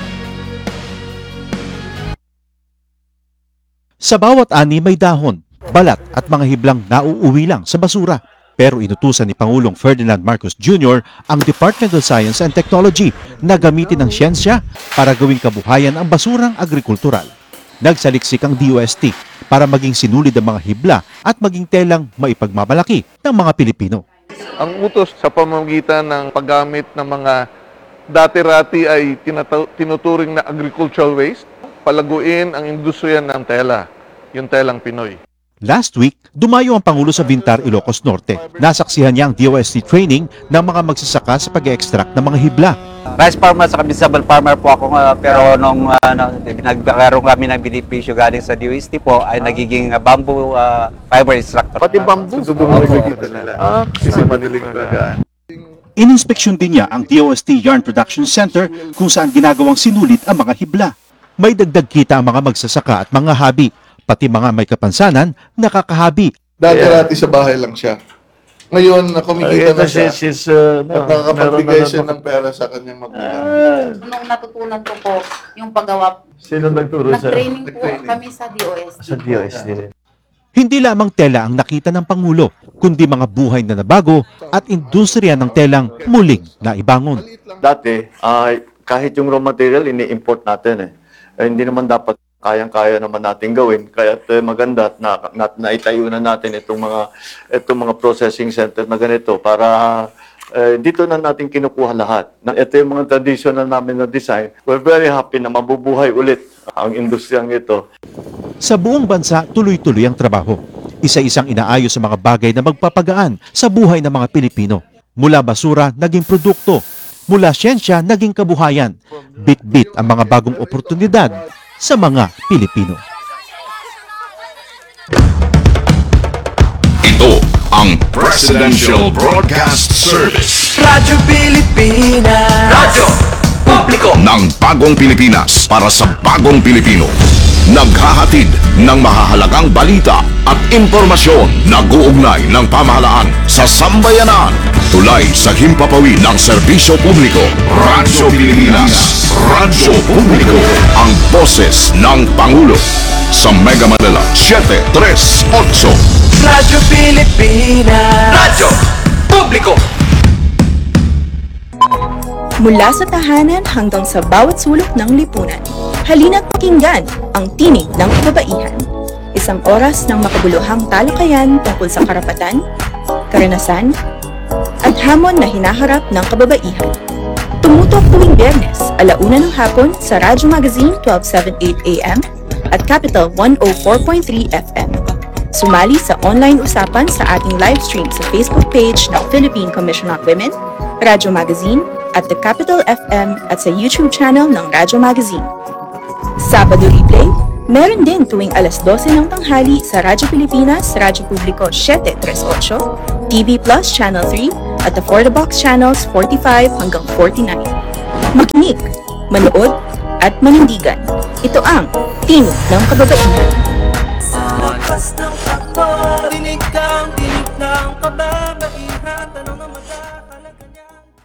Sa bawat ani may dahon, balat at mga hiblang nauuwi lang sa basura. Pero inutusan ni Pangulong Ferdinand Marcos Junior ang Department of Science and Technology na gamitin ang siyensya para gawing kabuhayan ang basurang agrikultural. Nagsaliksik ang D O S T para maging sinulid ang mga hibla at maging telang maipagmamalaki ng mga Pilipino. Ang utos sa pamamagitan ng paggamit ng mga dati-rati ay tinataw- tinuturing na agricultural waste, palaguin ang industriya ng tela, yung telang Pinoy. Last week, dumayo ang Pangulo sa Vintar, Ilocos Norte. Nasaksihan niya ang D O S T training ng mga magsasaka sa pag-extract ng mga hibla. Rice farmer sa Kabisabal farmer po ako, uh, pero nung uh, nagkaroon kami ng benepisyo galing sa D O S T po ay nagiging uh, bamboo uh, fiber extractor. Pati bamboo, nakikita nila. Ah, kasi madaling bagaan. Ininspeksyon din niya ang D O S T Yarn Production Center kung saan ginagawang sinulit ang mga hibla. May dagdag kita ang mga magsasaka at mga habi, pati mga may kapansanan, nakakahabi. Dati-rati sa bahay lang siya. Ngayon, kumikita na siya She's, uh, at nakakapagbigay siya ng pera sa kanyang magulang. Nung natutunan ko po yung paggawa, Sino nagturo sa nag-training po kami sa D O S T. sa D O S T rin? Hindi lamang tela ang nakita ng Pangulo, kundi mga buhay na nabago at industriya ng telang muling naibangon. Dati, ah, kahit yung raw material, ini-import natin eh. Eh, hindi naman dapat kayang-kaya naman natin gawin. Kaya uh, maganda at na, na, naitayo na natin itong mga, itong mga processing center na ganito para uh, dito na natin kinukuha lahat. Na, ito yung mga traditional namin na design. We're very happy na mabubuhay ulit ang industriyang ito. Sa buong bansa, tuloy-tuloy ang trabaho. Isa-isang inaayos sa mga bagay na magpapagaan sa buhay ng mga Pilipino. Mula basura, naging produkto. Mula siyensya, naging kabuhayan. Bit-bit ang mga bagong oportunidad sa mga Pilipino. Ito ang Presidential Broadcast Service. Radyo Pilipinas. Radyo bagong Pilipinas para sa bagong Pilipino. Naghahatid ng mahahalagang balita at impormasyon na guugnay ng pamahalaan sa sambayanan. Tulay sa himpapawid ng serbisyo publiko. Radyo Pilipinas. Radyo Publiko. Ang boses ng Pangulo. Sa Mega Manila, seven three eight. Radyo Pilipinas. Radyo Publiko. Mula sa tahanan hanggang sa bawat sulok ng lipunan, halina't pakinggan ang tinig ng kababaihan. Isang oras ng makabuluhang talakayan tungkol sa karapatan, karanasan, at hamon na hinaharap ng kababaihan. Tumutok tuwing Biyernes, alauna ng hapon sa Radyo Magazine twelve seventy-eight A M at Capital one oh four point three F M. Sumali sa online usapan sa ating live stream sa Facebook page ng Philippine Commission on Women, Radyo Magazine, at The Capital F M at sa YouTube channel ng Radyo Magazine. Sabado replay, meron din tuwing alas dose ng tanghali sa Radyo Pilipinas, Radyo Publiko seven three eight, T V Plus Channel three, at the For the Box Channels forty-five hanggang forty-nine. Makinig, manood, at manindigan. Ito ang Tinig ng Kababaihan. Sa lakas ng takbo, dinig kang tinig ng kababaihan. Tanong na magkakalaga niya.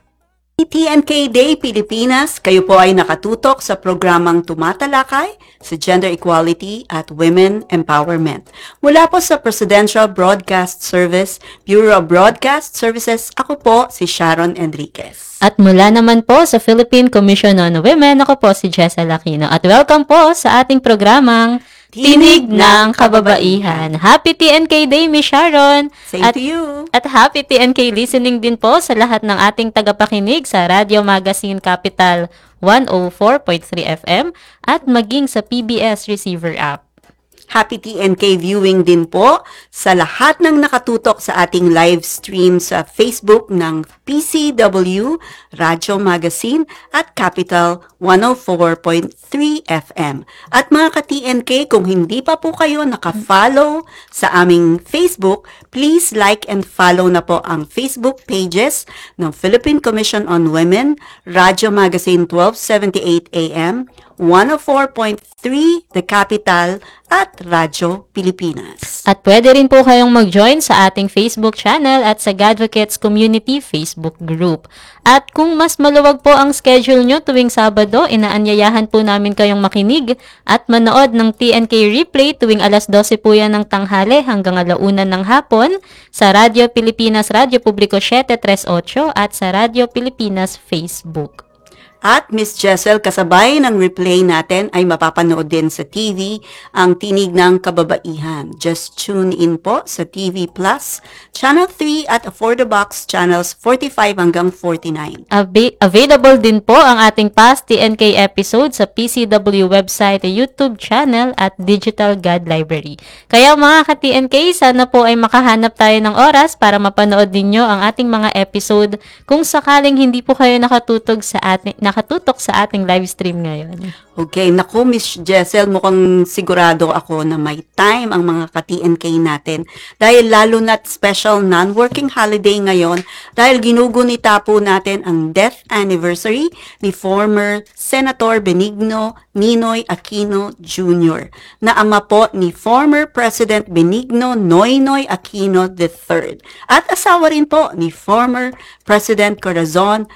T N K Day Pilipinas, kayo po ay nakatutok sa programang tumatalakay sa gender equality at women empowerment. Mula po sa Presidential Broadcast Service, Bureau of Broadcast Services, ako po si Sharon Enriquez. At mula naman po sa Philippine Commission on Women, ako po si Jessel Aquino. At welcome po sa ating programang Tinig ng Kababaihan. Happy T N K Day, Miss Sharon! Same at, to you! At happy T N K listening din po sa lahat ng ating tagapakinig sa Radio Magazine Capital one oh four point three F M at maging sa P B S Receiver app. Happy T N K viewing din po sa lahat ng nakatutok sa ating live stream sa Facebook ng P C W, Radyo Magazine at Capital one oh four point three F M. At mga ka-T N K, kung hindi pa po kayo naka-follow sa aming Facebook, please like and follow na po ang Facebook pages ng Philippine Commission on Women, Radyo Magazine twelve seventy-eight A M, one oh four point three The Capital, at Radyo Pilipinas. At pwede rin po kayong mag-join sa ating Facebook channel at sa Gadvocates Community Facebook group. At kung mas maluwag po ang schedule nyo tuwing Sabado, inaanyayahan po namin kayong makinig at manood ng T N K replay tuwing alas dose po yan ng tanghali hanggang alauna ng hapon sa Radyo Pilipinas, Radyo Publiko seven three eight at sa Radyo Pilipinas Facebook. At Miss Jessel, kasabay ng replay natin ay mapapanood din sa T V ang Tinig ng Kababaihan. Just tune in po sa T V Plus, Channel three at For the Box Channels forty-five hanggang forty-nine. Ava- available din po ang ating past T N K episode sa P C W website, YouTube channel at Digital God Library. Kaya mga ka-T N K, sana po ay makahanap tayo ng oras para mapanood ninyo ang ating mga episode kung sakaling hindi po kayo nakatutok sa ating nakatutok sa ating live stream ngayon. Okay, naku Miss Jessel, mukhang sigurado ako na may time ang mga ka-T N K natin dahil lalo na't special non-working holiday ngayon dahil ginugunita po natin ang death anniversary ni former Senator Benigno Ninoy Aquino Junior na ama po ni former President Benigno Noynoy Aquino the third at asawa rin po ni former President Corazon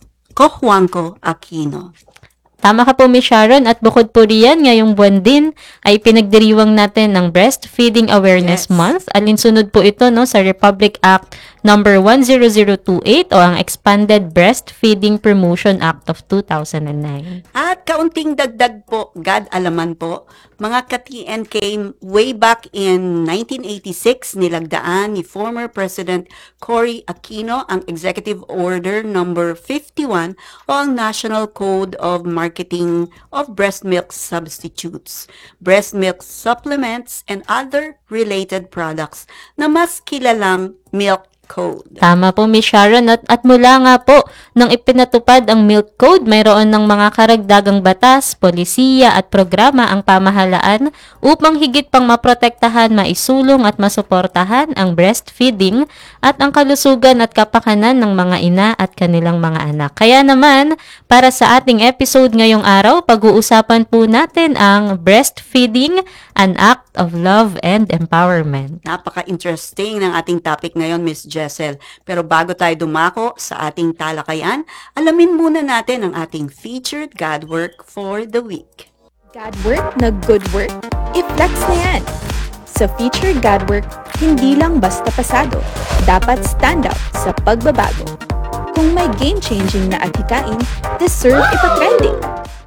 Cojuangco Aquino. Tama ka po, Miss Sharon, at bukod po riyan, ngayong buwan din ay pinagdiriwang natin ng Breastfeeding Awareness yes. Month. Alinsunod po ito no sa Republic Act number one zero zero two eight o ang Expanded Breastfeeding Promotion Act of two thousand nine. At kaunting dagdag po, God alaman po, mga ka-T N K, way back in nineteen eighty-six, nilagdaan ni former President Cory Aquino ang Executive Order number fifty-one o ang National Code of Marketing of Breast Milk Substitutes, Breast Milk Supplements, and other related products na mas kilalang milk Code. Tama po, Miss Sharon. At, at mula nga po, nang ipinatupad ang Milk Code, mayroon ng mga karagdagang batas, polisiya at programa ang pamahalaan upang higit pang maprotektahan, maisulong at masuportahan ang breastfeeding at ang kalusugan at kapakanan ng mga ina at kanilang mga anak. Kaya naman, para sa ating episode ngayong araw, pag-uusapan po natin ang breastfeeding, an act of love and empowerment. Napaka-interesting ng ating topic ngayon, Miss Jessel. Pero bago tayo dumako sa ating talakayan, alamin muna natin ang ating featured God work for the week. God work na good work? I-flex na yan! Sa featured God work, hindi lang basta pasado. Dapat stand out sa pagbabago. Kung may game-changing na adhikain, deserve ipa-trending.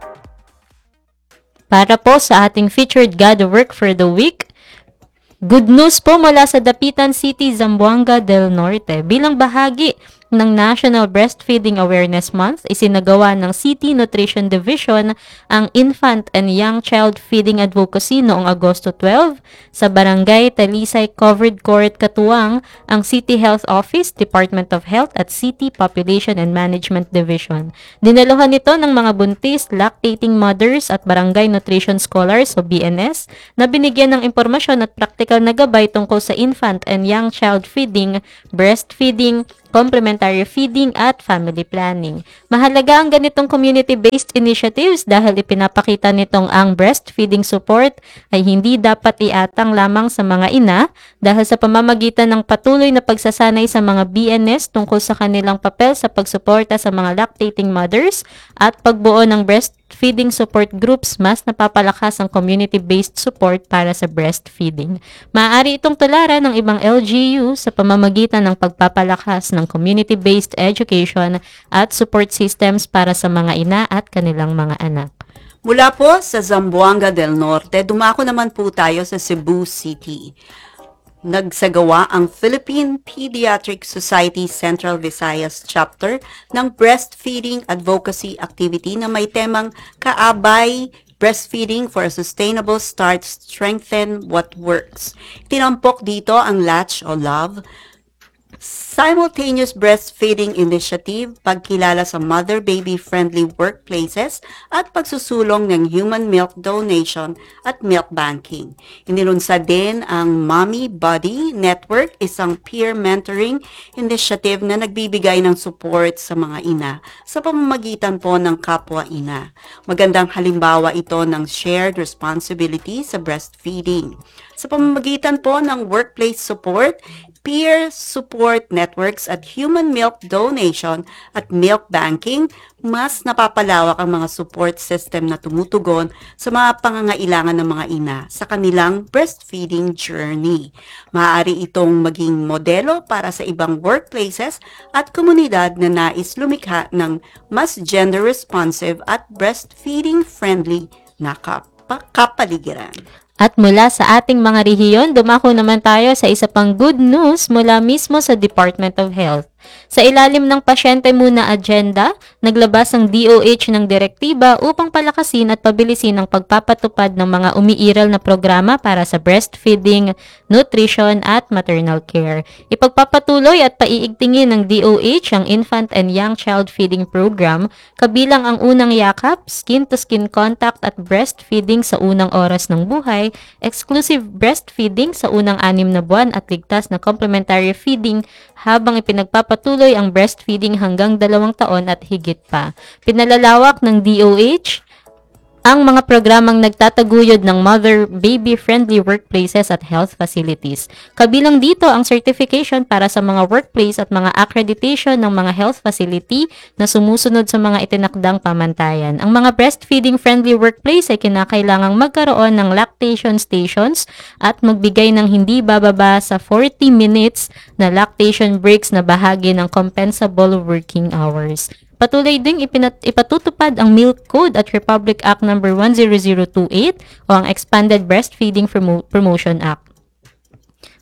Para po sa ating featured God work for the week, good news po mula sa Dapitan City, Zamboanga del Norte. Bilang bahagi ng National Breastfeeding Awareness Month, isinagawa ng City Nutrition Division ang Infant and Young Child Feeding Advocacy noong Agosto twelve sa Barangay Talisay Covered Court katuwang ang City Health Office, Department of Health at City Population and Management Division. Dinaluhan ito ng mga buntis, lactating mothers at barangay nutrition scholars o B N S na binigyan ng impormasyon at practical na gabay tungkol sa infant and young child feeding, breastfeeding, complementary feeding at family planning. Mahalaga ang ganitong community-based initiatives dahil ipinapakita nitong ang breastfeeding support ay hindi dapat iatang lamang sa mga ina dahil sa pamamagitan ng patuloy na pagsasanay sa mga B N S tungkol sa kanilang papel sa pagsuporta sa mga lactating mothers at pagbuo ng breastfeeding support groups, mas napapalakas ang community-based support para sa breastfeeding. Maaari itong tularan ng ibang L G U sa pamamagitan ng pagpapalakas ng community-based education at support systems para sa mga ina at kanilang mga anak. Mula po sa Zamboanga del Norte, dumako naman po tayo sa Cebu City. Nagsagawa ang Philippine Pediatric Society Central Visayas Chapter ng Breastfeeding Advocacy Activity na may temang Kaabay Breastfeeding for a Sustainable Start, Strengthen What Works. Tinampok dito ang Latch o Love, Simultaneous Breastfeeding Initiative, pagkilala sa mother-baby-friendly workplaces at pagsusulong ng human milk donation at milk banking. Inilunsad din ang Mommy Buddy Network, isang peer mentoring initiative na nagbibigay ng support sa mga ina sa pamamagitan po ng kapwa-ina. Magandang halimbawa ito ng shared responsibility sa breastfeeding. Sa pamamagitan po ng workplace support, peer support networks at human milk donation at milk banking, mas napapalawak ang mga support system na tumutugon sa mga pangangailangan ng mga ina sa kanilang breastfeeding journey. Maaari itong maging modelo para sa ibang workplaces at komunidad na nais lumikha ng mas gender-responsive at breastfeeding-friendly na kap- kapaligiran. At mula sa ating mga rehiyon, dumako naman tayo sa isa pang good news mula mismo sa Department of Health. Sa ilalim ng Pasyente Muna Agenda, naglabas ang D O H ng direktiba upang palakasin at pabilisin ang pagpapatupad ng mga umiiral na programa para sa breastfeeding, nutrition at maternal care. Ipagpapatuloy at paiigtingin ng D O H ang Infant and Young Child Feeding Program, kabilang ang unang yakap, skin-to-skin contact at breastfeeding sa unang oras ng buhay, exclusive breastfeeding sa unang anim na buwan at ligtas na complementary feeding habang ipinagpapatuloy ang breastfeeding hanggang dalawang taon at higit pa. Pinalalawak ng D O H ang mga programang nagtataguyod ng mother-baby-friendly workplaces at health facilities. Kabilang dito ang certification para sa mga workplace at mga accreditation ng mga health facility na sumusunod sa mga itinakdang pamantayan. Ang mga breastfeeding-friendly workplace ay kinakailangang magkaroon ng lactation stations at magbigay ng hindi bababa sa forty minutes na lactation breaks na bahagi ng compensable working hours. Patuloy ding ipinat- ipatutupad ang Milk Code at Republic Act number one zero zero two eight o ang Expanded Breastfeeding Promo- Promotion Act.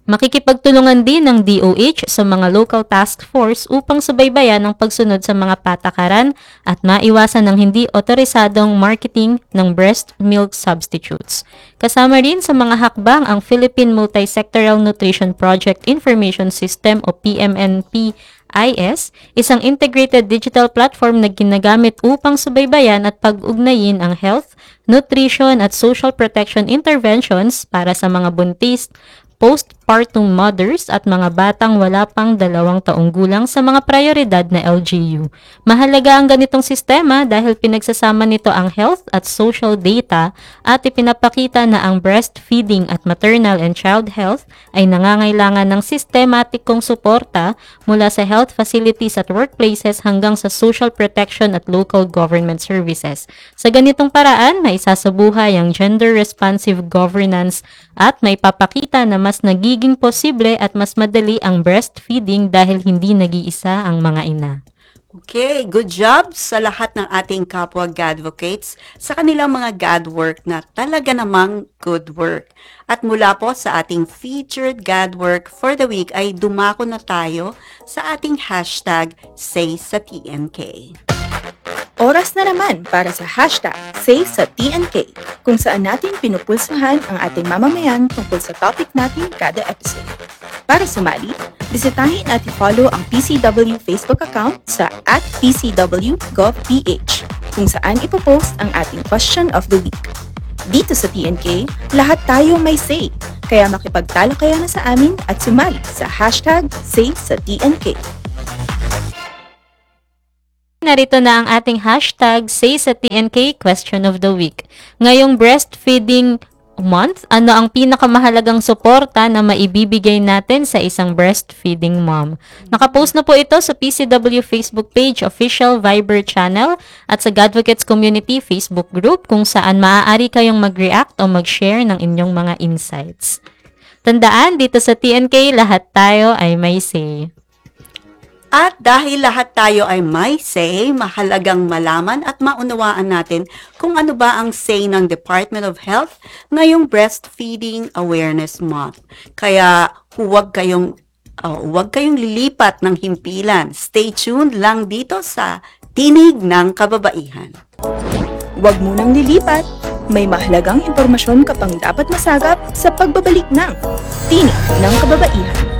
Makikipagtulungan din ng D O H sa mga local task force upang subaybayan ang pagsunod sa mga patakaran at maiwasan ng hindi otorisadong marketing ng breast milk substitutes. Kasama rin sa mga hakbang ang Philippine Multisectoral Nutrition Project Information System o P M N P I S, isang integrated digital platform na ginagamit upang subaybayan at pag-ugnayin ang health, nutrition at social protection interventions para sa mga buntis, postpartum mothers at mga batang wala pang dalawang taong gulang sa mga prioridad na L G U. Mahalaga ang ganitong sistema dahil pinagsasama nito ang health at social data at ipinapakita na ang breastfeeding at maternal and child health ay nangangailangan ng sistematikong suporta mula sa health facilities at workplaces hanggang sa social protection at local government services. Sa ganitong paraan, may isasabuhay ang gender-responsive governance at may papakita na mas nagiging posible at mas madali ang breastfeeding dahil hindi nag-iisa ang mga ina. Okay, good job sa lahat ng ating kapwa Gadvocates sa kanilang mga Gad work na talaga namang good work. At mula po sa ating featured Gad work for the week ay dumako na tayo sa ating hashtag Say sa T N K. Oras na naman para sa hashtag Say sa T N K, kung saan natin pinupulsahan ang ating mamamayan tungkol sa topic natin kada episode. Para sumali, bisitahin at i-follow ang P C W Facebook account sa at P C W Gov P H, kung saan ipopost ang ating question of the week. Dito sa T N K, lahat tayo may say, kaya makipagtalo kayo na sa amin at sumali sa hashtag Say sa T N K. Narito na ang ating hashtag Say sa T N K Question of the Week. Ngayong breastfeeding month, ano ang pinakamahalagang suporta na maibibigay natin sa isang breastfeeding mom? Nakapost na po ito sa P C W Facebook page, official Viber channel at sa Gadvocates Community Facebook group kung saan maaari kayong mag-react o mag-share ng inyong mga insights. Tandaan, dito sa T N K, lahat tayo ay may say. At dahil lahat tayo ay may say, mahalagang malaman at maunawaan natin kung ano ba ang say ng Department of Health ngayong Breastfeeding Awareness Month. Kaya huwag kayong, uh, huwag kayong lilipat ng himpilan. Stay tuned lang dito sa Tinig ng Kababaihan. Huwag munang lilipat. May mahalagang impormasyon ka pang dapat masagap sa pagbabalik ng Tinig ng Kababaihan.